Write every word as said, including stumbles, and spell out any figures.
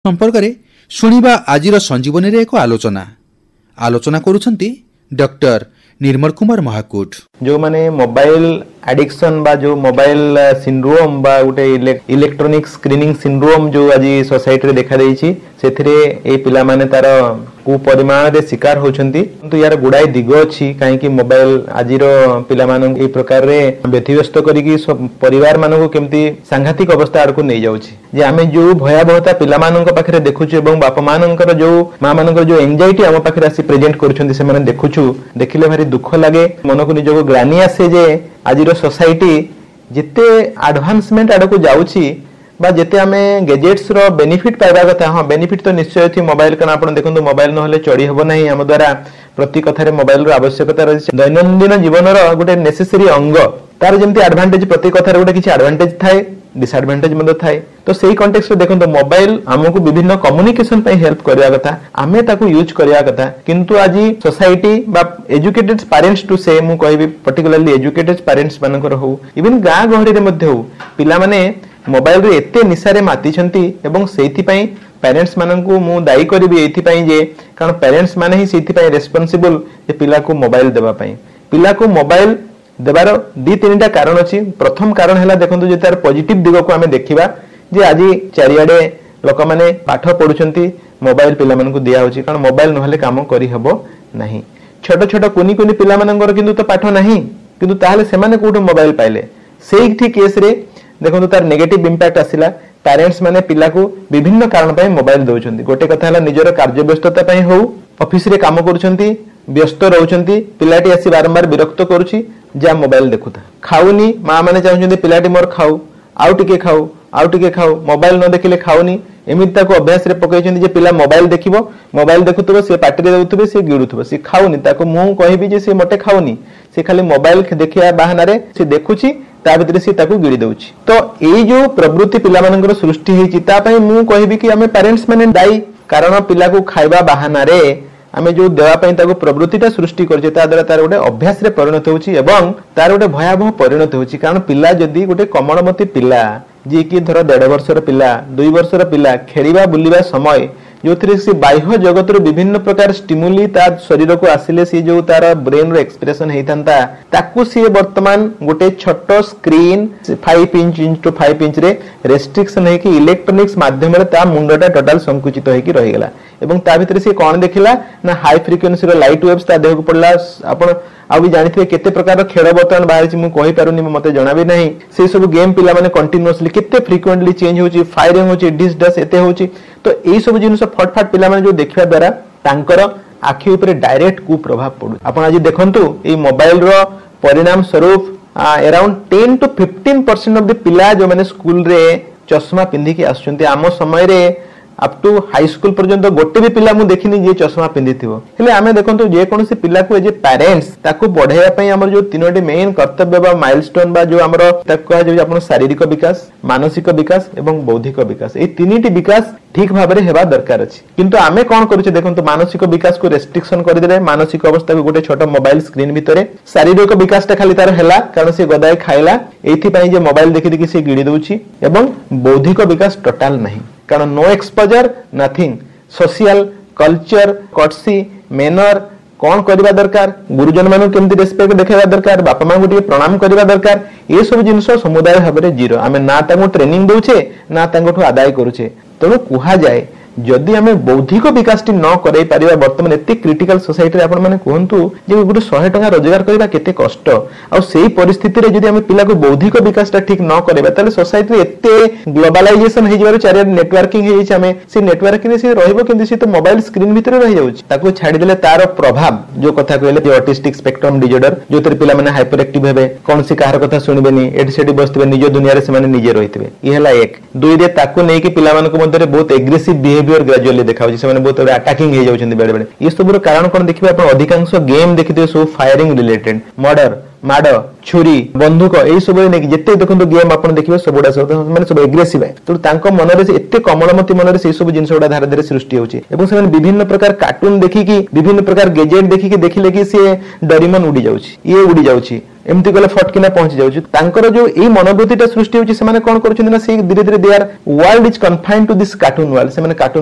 संपर्क में शुणा आज संजीवनी रे एक आलोचना आलोचना करुछंती डॉक्टर निर्मल कुमार महाकूट। जो माने मोबाइल एडिक्शन बा जो मोबाइल सिंड्रोम बा गोटे इलेक्ट्रॉनिक स्क्रीनिंग सिंड्रोम जो आज सोसाइटी रे देखा देइछि सेथिरे ए पिला माने तार कु परिमाण रे शिकार होछंती किंतु यार गुडाई दिग अछि काहे कि मोबाइल आजिरो पिला मानन ए प्रकार रे व्यतिव्यस्त करिकि परिवार मानको केमती सांघातिक अवस्था आडको नै जाउछि जे आमे जो भयावहता पिला माननक पाखरे देखुछु एवं बापा माननकर जो मां माननकर जो एंजाइटी हम पाखरे आसी प्रेजेंट करूछंती से माने देखुछु देखिले भारी दुख लागे मन को निजको ग्रानी आसे जे आजिरो सोसाइटी जिते एडवांसमेंट आडको जाउछि बा जेते आमे गैजेट्स रो बेनिफिट पाइबा कथा हां बेनिफिट तो निश्चय थी मोबाइल कना आपण देखंतु मोबाइल न हले चढ़ी हबो नाही हम द्वारा प्रति कथारे मोबाइल रो आवश्यकता रही दैनंदिन जीवन रो गोटे नेसेसरी अंग तार जेमति एडवांटेज प्रति कथारे गोटे किछि एडवांटेज थाए डिसएडवांटेज मदो थाए तो सेही कॉन्टेक्स्ट रे देखंतु मोबाइल हमकु विभिन्न कम्युनिकेशन पय हेल्प करिया कथा आमे ताकू यूज करिया कथा किंतु आजि सोसाइटी बा एजुकेटेड पेरेंट्स टू से मु कहबी पर्टिकुलरली एजुकेटेड पेरेंट्स मानकर हो इवन गां गहरी रे मध्ये हो पिला माने मोबाइल रे एते निसारे माती छंती एवं सेथि पय पेरेंट्स माननकु मु दायी करबी एथि पय जे कारण पेरेंट्स माने ही सेथि पय रेस्पोंसिबल ए पिला को मोबाइल देबा पय पिला को मोबाइल देबार दी तीनटा कारण अछि। प्रथम कारण हैला देखंतु जे तार पॉजिटिव दिग को हमें देखिबा जे आजि चारियाडे लोक माने पाठ पढुछंती मोबाइल पिला माननकु दिया होछि कारण मोबाइल नहले काम करि हबो नाही छोट छोट कुनी कुनी पिला माननकर किंतु तो पाठ नाही किंतु ताहाले सेमाने कोठो मोबाइल पाइले सेही ठीक केस रे देखो तार नेगेटिव इंपैक्ट आसिला पेरेंट्स माने पिला को विभिन्न कारण पय मोबाइल दउछंती गोटे कथा हला निजर कार्य व्यस्तता पय हो ऑफिस रे काम करूछंती व्यस्त रहउछंती पिलाटी आसी बारंबार विरक्त करूछि जा मोबाइल देखुता खाउनी मां माने चाहुछंती पिलाटी मोर खाउ आउ टिके खाउ आउ टिके खाउ मोबाइल न देखिले खाउनी एमिति ताको अभ्यास रे पकैछंती जे पिला मोबाइल देखिबो मोबाइल देखुतबो से पाटी रे देउतबे से गिडुतबो से खाउनी ताको मु कहबी जे से मोटे खाउनी से खाली मोबाइल देखिया बहाना रे से देखुछि ता भितर से ताको गिडी दउछि तो एई जो प्रवृत्ति पिला मानकर सृष्टि हेछि ता पय मु कहबी कि हमें पेरेंट्स माने दाई कारण पिला को खाइबा बहाना रे आमे जो देवा पय ताको प्रवृत्तिटा सृष्टि करजे ता द्वारा तार गोटे अभ्यास रे परिणत होछि एवं तार गोटे भयावह परिणत होछि कारण पिला जदी गोटे कमलमती पिला जे कि धर डेढ़ वर्षर पिला दुई वर्षर पिला खेलिबा बुलिबा समय जो थरे से बाह्य जगत रो विभिन्न प्रकार स्टिमुली तार शरीर को आसिले से जो तार ब्रेन रो एक्सप्रेशन हेथांता ताकू से वर्तमान गोटे छोटो स्क्रीन पाँच इंच इंच टू पाँच इंच रे रेस्ट्रिक्शन है कि इलेक्ट्रॉनिक्स माध्यम रे ता मुंडटा टोटल संकुचित है कि रहि गेला एवं ता भितर से कोन देखिला ना हाई फ्रिक्वेंसी रो लाइट वेव्स ता देह को पड़ला आपण आ भी जानथिबे केते प्रकार खेल बर्तमान बाहर छि मु कहि पारुनी मते जणा भी नहीं से सब गेम पिला माने कंटीन्यूअसली केते फ्रीक्वेंटली चेंज होछि फायरिंग होछि डिस डस एते होछि तो एई सब जिनिस फटफट पिला माने जो देखिबा द्वारा तांकर आखि ऊपर डायरेक्ट कु प्रभाव पडु आपण आज देखंतु ए मोबाइल रो परिणाम स्वरूप around ten to fifteen percent of the पिला जो माने स्कूल रे चश्मा पिंधी के आछुंती आम समय रे अप टू हाई स्कूल पर्यंत गोटे भी पिला मु देखिनी जे चश्मा पिंधी थिबो हेले आमे देखंतु जे कोनोसी पिला को जे पेरेंट्स ताको बढ़ाया पई हमर जो तीनोटी मेन कर्तव्य बा माइलस्टोन बा जो हमर ताको जे अपन शारीरिक विकास मानसिक विकास एवं बौद्धिक विकास ए तीनोटी विकास ठीक भाबरे हेबा दरकार अछि किंतु आमे कोन करूचे देखंतु मानसिक विकास को रेस्ट्रिक्शन कर देले मानसिक अवस्था को गोटे छोट मोबाइल स्क्रीन भितरे शारीरिक विकास ता खाली तार हेला कारण से गदाय खाइला एथि पई जे मोबाइल देखि देखि से गिडी दउछि एवं बौद्धिक विकास टोटल नहीं कारण no exposure nothing social culture courtesy manner कौन करबा दरकार गुरुजन मानु केमति रेस्पेक्ट देखेबा दरकार बापा मां गुटी प्रणाम करबा दरकार ए सब जिंस समुदाय भाबरे जीरो आमे ना तांगो ट्रेनिंग दउछे ना तांगोठु आदाय करूछे तनो कुहा जाय जदि हमें बौद्धिक विकास टी न करई परिबा वर्तमान एते क्रिटिकल सोसाइटी रे आपण माने कहंतु जे गुटे सौ टका रोजगार करबा केते कष्ट आ सेही परिस्थिति रे जदि हमें पिला को बौद्धिक विकास टा ठीक न करबा ताले सोसाइटी रे एते ग्लोबलाइजेशन हे जिबार चारे नेटवर्किंग हे छै हमें से नेटवर्किंग से रहइबो किंतु से तो मोबाइल स्क्रीन भीतर रहि जाउछ ताको छाडी देले तार प्रभाव जो कथा कहले जे ऑटिस्टिक स्पेक्ट्रम डिसऑर्डर जो तर पिला माने हाइपर एक्टिव हेबे कोन सी काहर कथा सुनिबेनी एडी सेडी बसतबे निज दुनिया रे से माने निजे रहितबे ई हला एक दुई रे ताको नै कि पिला मानको मध्ये रे बहुत एग्रेसिव बिहेवियर ग्रेजुअली देखा होछि से माने बहुत अटैकिंग हे जाउछन बेडे बेडे ये सब कारण कोन देखिबे अपन अधिकांश गेम देखिते सो फायरिंग रिलेटेड मर्डर ମାଡ ଛୁରୀ ବନ୍ଧୁକ ଏଇ ସବୁ ନେଇକି ଯେତେ ଦେଖନ୍ତୁ ଗେମ୍ ଆପଣ ଦେଖିବେ ସବୁଗୁଡା ସବୁ ମାନେ ସବୁ ଏଗ୍ରେସିଭ ତେଣୁ ତାଙ୍କ ମନରେ ଏତେ କମଳମତି ମନରେ ସେଇ ସବୁ ଜିନିଷ ଗୁଡା ଧାରେ ଧାରେ ସୃଷ୍ଟି ହଉଛି ଏବଂ ସେମାନେ ବିଭିନ୍ନ ପ୍ରକାର କାର୍ଟୁନ ଦେଖିକି ବିଭିନ୍ନ ପ୍ରକାର ଗେଜେଟ ଦେଖିକି ଦେଖିଲେ କି ସିଏ ଡରିମନ ଉଡି ଯାଉଛି ଇଏ ଉଡି ଯାଉଛି ଏମିତି ଗଲେ ଫଟକିନା ପହଞ୍ଚି ଯାଉଛି ତାଙ୍କର ଯୋଉ ଏଇ ମନୋବୃତ୍ତିଟା ସୃଷ୍ଟି ହଉଛି ସେମାନେ କଣ କରୁଛନ୍ତି ନା ସେ ଧୀରେ ଧୀରେ there world is କନଫାଇନ୍ଡ to this cartoon world ସେମାନେ କାର୍ଟୁନ